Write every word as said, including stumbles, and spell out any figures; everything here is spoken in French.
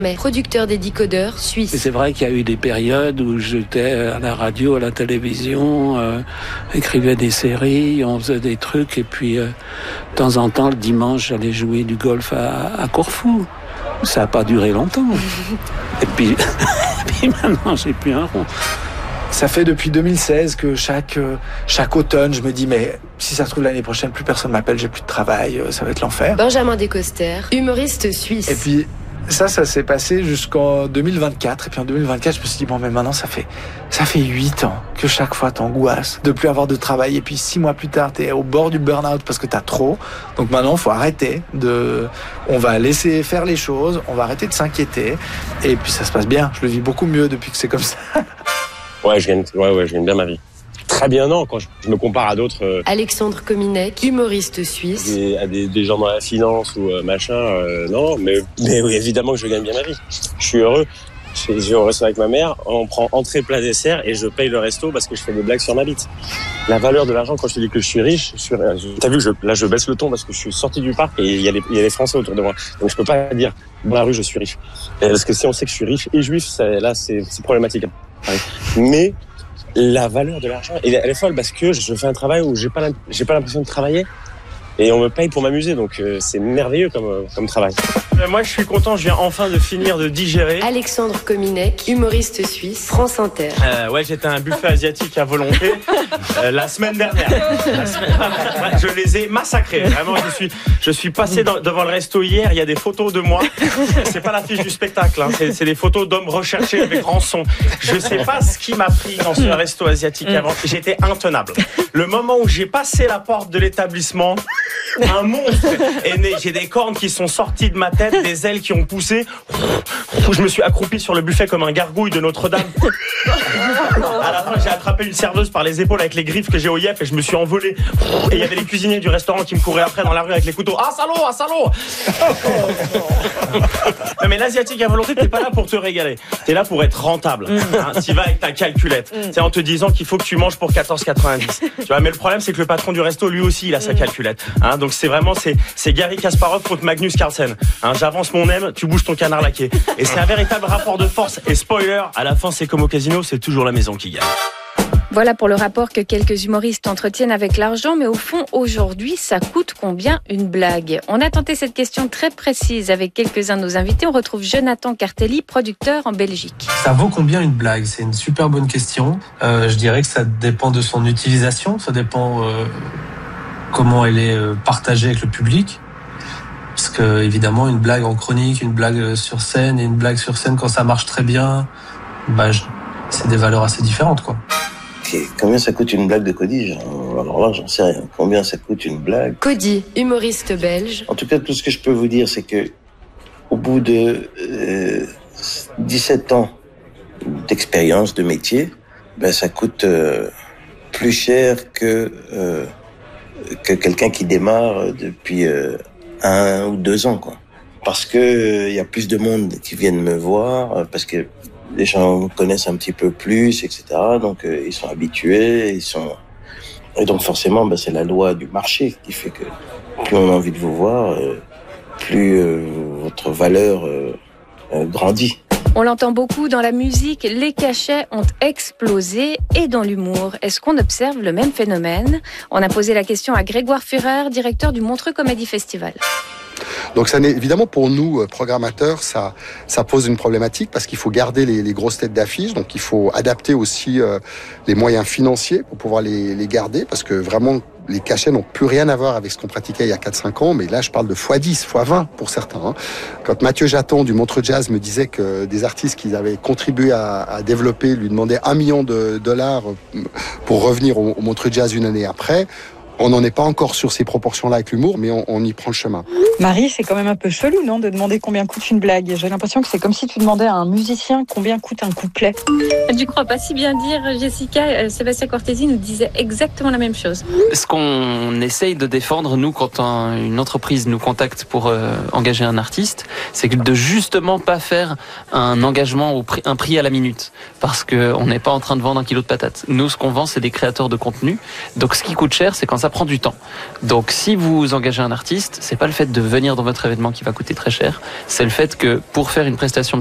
mais producteur des décodeurs suisse. Et c'est vrai qu'il y a eu des périodes où j'étais à la radio, à la télévision, euh, écrivais des séries, on faisait des trucs, et puis euh, de temps en temps, le dimanche, j'allais jouer du golf à, à Corfou. Ça n'a pas duré longtemps. Et puis, puis maintenant, j'ai plus un rond. Ça fait depuis deux mille seize que chaque, chaque automne, je me dis, mais si ça se trouve l'année prochaine, plus personne m'appelle, j'ai plus de travail, ça va être l'enfer. Benjamin Descoster, humoriste suisse. Et puis, ça, ça s'est passé jusqu'en deux mille vingt-quatre. Et puis en deux mille vingt-quatre, je me suis dit, bon, mais maintenant, ça fait, ça fait huit ans que chaque fois t'angoisses de plus avoir de travail. Et puis six mois plus tard, t'es au bord du burn-out parce que t'as trop. Donc maintenant, faut arrêter de, on va laisser faire les choses, on va arrêter de s'inquiéter. Et puis ça se passe bien. Je le vis beaucoup mieux depuis que c'est comme ça. Ouais, je gagne, ouais, ouais, je gagne bien ma vie. Très bien, non, quand je me compare à d'autres... Euh, Alexandre Kominek, humoriste suisse. Des, à des, des gens dans la finance ou euh, machin, euh, non, mais, mais oui, évidemment que je gagne bien ma vie. Je suis heureux. Je vais au resto avec ma mère, on prend entrée, plat, dessert et je paye le resto parce que je fais des blagues sur ma bite. La valeur de l'argent, quand je te dis que je suis riche, je suis... T'as vu, je, là je baisse le ton parce que je suis sorti du parc et il y a les, il y a les Français autour de moi. Donc je peux pas dire dans la rue je suis riche. Et parce que si on sait que je suis riche et juif, ça, là c'est, c'est problématique. Mais la valeur de l'argent, elle est folle parce que je fais un travail où j'ai pas, j'ai pas l'impression de travailler et on me paye pour m'amuser, donc euh, c'est merveilleux comme, comme travail. Euh, moi je suis content, je viens enfin de finir de digérer. Alexandre Kominek, humoriste suisse, France Inter. Euh, ouais, j'étais à un buffet asiatique à volonté euh, la semaine dernière. La semaine dernière. Je les ai massacrés, vraiment. Je suis, je suis passé dans, devant le resto hier. Il y a des photos de moi. C'est pas l'affiche du spectacle, hein. c'est, c'est des photos d'hommes recherchés avec rançon. Je sais pas ce qui m'a pris dans ce resto asiatique avant. J'étais intenable. Le moment où j'ai passé la porte de l'établissement, un monstre est né. J'ai des cornes qui sont sorties de ma tête, des ailes qui ont poussé. Je me suis accroupi sur le buffet comme un gargouille de Notre-Dame. À la fin, j'ai attrapé une serveuse par les épaules avec les griffes que j'ai au yep et je me suis envolé. Et il y avait les cuisiniers du restaurant qui me couraient après dans la rue avec les couteaux. Ah, salaud, ah, salaud. Non, mais l'asiatique à volonté, t'es pas là pour te régaler. T'es là pour être rentable. Hein, t'y vas avec ta calculette. C'est en te disant qu'il faut que tu manges pour quatorze quatre-vingt-dix. Tu vois, mais le problème, c'est que le patron du resto, lui aussi, il a sa calculette. Hein, donc c'est vraiment, c'est, c'est Gary Kasparov contre Magnus Carlsen. Hein, j'avance mon M, tu bouges ton canard laqué. Et c'est un véritable rapport de force. Et spoiler, à la fin, c'est comme au casino, c'est toujours la maison qui gagne. Voilà pour le rapport que quelques humoristes entretiennent avec l'argent, mais au fond, aujourd'hui, ça coûte combien une blague ? On a tenté cette question très précise avec quelques-uns de nos invités. On retrouve Jonathan Cartelli, producteur en Belgique. Ça vaut combien une blague ? C'est une super bonne question. Euh, je dirais que ça dépend de son utilisation, ça dépend euh, comment elle est partagée avec le public. Parce que, évidemment, une blague en chronique, une blague sur scène, et une blague sur scène quand ça marche très bien, bah, je... c'est des valeurs assez différentes, quoi. Combien ça coûte une blague de Cody ? Alors là, j'en sais rien. Combien ça coûte une blague ? Cody, humoriste belge. En tout cas, tout ce que je peux vous dire, c'est que au bout de euh, dix-sept ans d'expérience, de métier, ben ça coûte euh, plus cher que euh, que quelqu'un qui démarre depuis euh, un ou deux ans, quoi. Parce que il euh, y a plus de monde qui viennent me voir, parce que les gens me connaissent un petit peu plus, et cetera. Donc, euh, ils sont habitués, ils sont... Et donc, forcément, ben, c'est la loi du marché qui fait que plus on a envie de vous voir, euh, plus euh, votre valeur euh, euh, grandit. On l'entend beaucoup dans la musique, les cachets ont explosé et dans l'humour. Est-ce qu'on observe le même phénomène ? On a posé la question à Grégoire Führer, directeur du Montreux Comedy Festival. Donc ça n'est évidemment pour nous programmateurs, ça ça pose une problématique parce qu'il faut garder les, les grosses têtes d'affiche, donc il faut adapter aussi euh, les moyens financiers pour pouvoir les, les garder, parce que vraiment les cachets n'ont plus rien à voir avec ce qu'on pratiquait il y a quatre cinq ans, mais là je parle de fois dix, fois vingt pour certains. Hein. Quand Mathieu Jaton du Montreux Jazz me disait que des artistes qui avaient contribué à, à développer lui demandaient un million de dollars pour revenir au, au Montreux Jazz une année après, on n'en est pas encore sur ces proportions-là avec l'humour, mais on, on y prend le chemin. Marie, c'est quand même un peu chelou, non, de demander combien coûte une blague. J'ai l'impression que c'est comme si tu demandais à un musicien combien coûte un couplet. Tu crois pas si bien dire, Jessica. Sébastien Cortési nous disait exactement la même chose. Ce qu'on essaye de défendre, nous, quand un, une entreprise nous contacte pour euh, engager un artiste, c'est de justement pas faire un engagement au prix, un prix à la minute. Parce qu'on n'est pas en train de vendre un kilo de patates. Nous, ce qu'on vend, c'est des créateurs de contenu. Donc, ce qui coûte cher, c'est quand ça prend du temps. Donc si vous engagez un artiste, c'est pas le fait de venir dans votre événement qui va coûter très cher, c'est le fait que pour faire une prestation